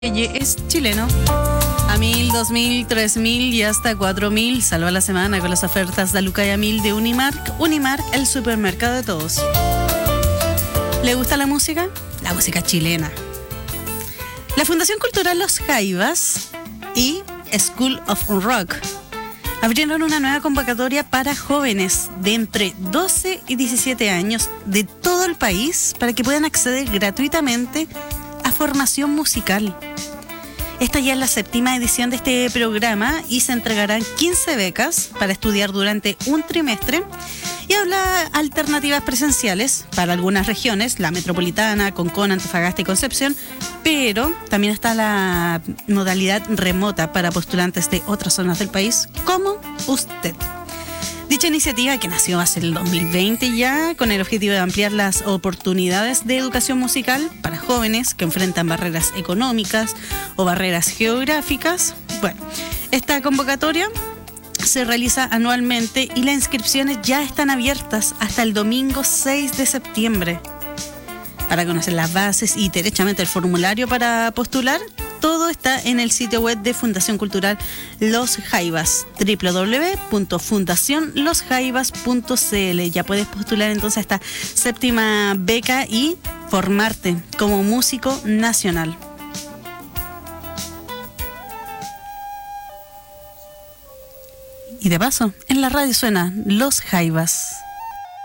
Es chileno. A 1.000, 2.000, 3.000 y hasta 4.000. Salva la semana con las ofertas de Lucaya 1000 de Unimark. Unimark, el supermercado de todos. ¿Le gusta la música? La música chilena. La Fundación Cultural Los Jaivas y School of Rock abrieron una nueva convocatoria para jóvenes de entre 12 y 17 años de todo el país para que puedan acceder gratuitamente a formación musical. Esta ya es la 7ª edición de este programa y se entregarán 15 becas para estudiar durante un trimestre y habrá alternativas presenciales para algunas regiones, la metropolitana, Concón, Antofagasta y Concepción, pero también está la modalidad remota para postulantes de otras zonas del país, como usted. Dicha iniciativa, que nació hace el 2020 ya, con el objetivo de ampliar las oportunidades de educación musical para jóvenes que enfrentan barreras económicas o barreras geográficas. Bueno, esta convocatoria se realiza anualmente y las inscripciones ya están abiertas hasta el domingo 6 de septiembre. Para conocer las bases y derechamente el formulario para postular, todo está en el sitio web de Fundación Cultural Los Jaivas, www.fundacionlosjaivas.cl. Ya puedes postular entonces a esta 7ª beca y formarte como músico nacional. Y de paso, en la radio suena Los Jaivas.